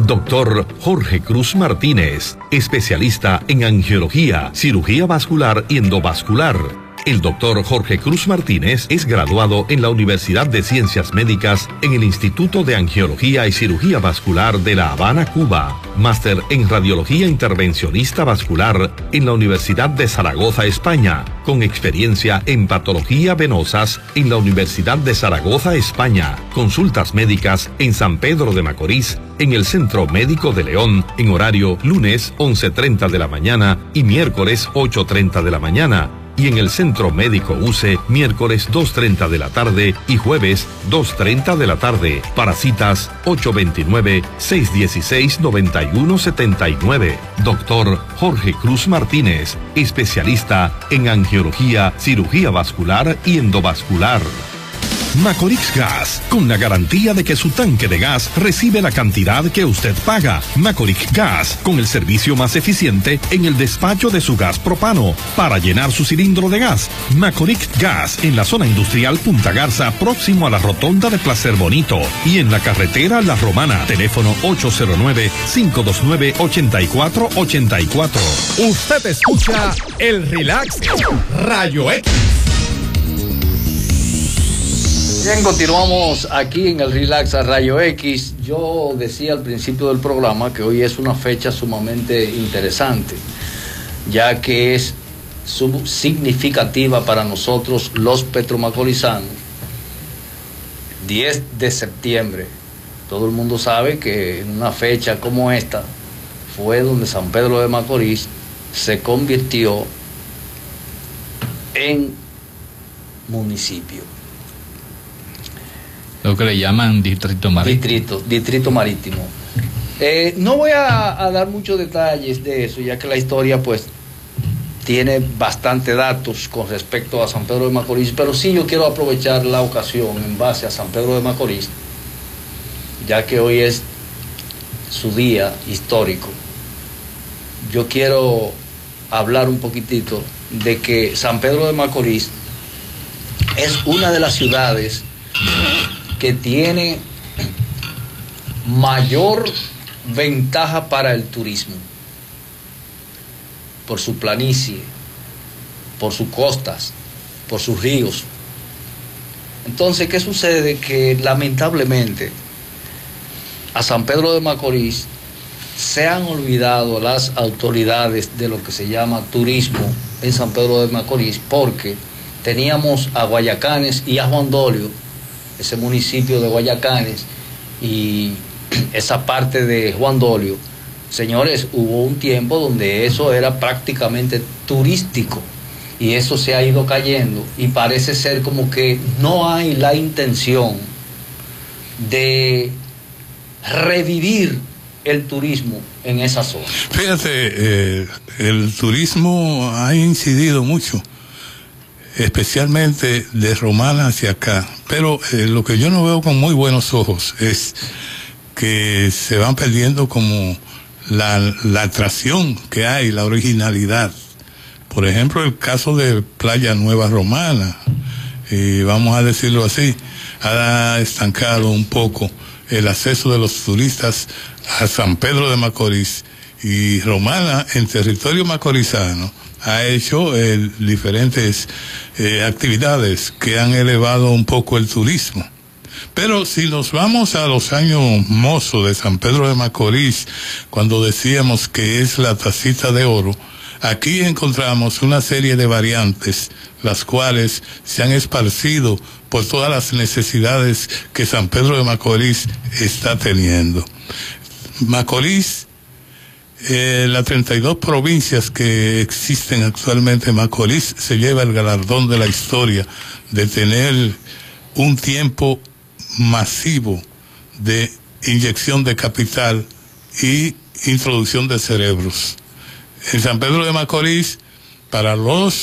Doctor Jorge Cruz Martínez, especialista en angiología, cirugía vascular y endovascular. El doctor Jorge Cruz Martínez es graduado en la Universidad de Ciencias Médicas en el Instituto de Angiología y Cirugía Vascular de La Habana, Cuba. Máster en Radiología Intervencionista Vascular en la Universidad de Zaragoza, España. Con experiencia en patología venosas en la Universidad de Zaragoza, España. Consultas médicas en San Pedro de Macorís, en el Centro Médico de León, en horario lunes 11:30 de la mañana y miércoles 8:30 de la mañana. Y en el Centro Médico UCE, miércoles 2:30 de la tarde y jueves 2:30 de la tarde. Para citas 829-616-9179. Doctor Jorge Cruz Martínez, especialista en angiología, cirugía vascular y endovascular. Macorix Gas, con la garantía de que su tanque de gas recibe la cantidad que usted paga. Macorix Gas, con el servicio más eficiente en el despacho de su gas propano para llenar su cilindro de gas. Macorix Gas, en la zona industrial Punta Garza, próximo a la rotonda de Placer Bonito, y en la carretera La Romana. Teléfono 809-529-8484. Usted escucha el Relax Rayo X. Bien, continuamos aquí en el Relax a Rayo X. Yo decía al principio del programa que hoy es una fecha sumamente interesante, ya que es significativa para nosotros los petromacorizanos. 10 de septiembre. Todo el mundo sabe que en una fecha como esta fue donde San Pedro de Macorís se convirtió en municipio. Lo que le llaman distrito marítimo. Distrito marítimo. No voy a dar muchos detalles de eso, ya que la historia pues tiene bastante datos con respecto a San Pedro de Macorís, pero sí yo quiero aprovechar la ocasión en base a San Pedro de Macorís, ya que hoy es su día histórico. Yo quiero hablar un poquitito de que San Pedro de Macorís es una de las ciudades que tiene mayor ventaja para el turismo, por su planicie, por sus costas, por sus ríos. Entonces, ¿qué sucede? Que lamentablemente a San Pedro de Macorís se han olvidado las autoridades de lo que se llama turismo en San Pedro de Macorís, porque teníamos a Guayacanes y a Juan Dolio, ese municipio de Guayacanes y esa parte de Juan Dolio. Señores, hubo un tiempo donde eso era prácticamente turístico y eso se ha ido cayendo y parece ser como que no hay la intención de revivir el turismo en esa zona. Fíjate, el turismo ha incidido mucho, especialmente de Romana hacia acá, pero lo que yo no veo con muy buenos ojos es que se van perdiendo como la atracción que hay, la originalidad. Por ejemplo, el caso de Playa Nueva Romana, vamos a decirlo así, ha estancado un poco el acceso de los turistas a San Pedro de Macorís, y Romana en territorio macorizano ha hecho diferentes actividades que han elevado un poco el turismo. Pero si nos vamos a los años mozos de San Pedro de Macorís, cuando decíamos que es la tacita de oro, aquí encontramos una serie de variantes, las cuales se han esparcido por todas las necesidades que San Pedro de Macorís está teniendo. Macorís, las 32 provincias que existen actualmente en Macorís, se lleva el galardón de la historia de tener un tiempo masivo de inyección de capital y introducción de cerebros. En San Pedro de Macorís, para los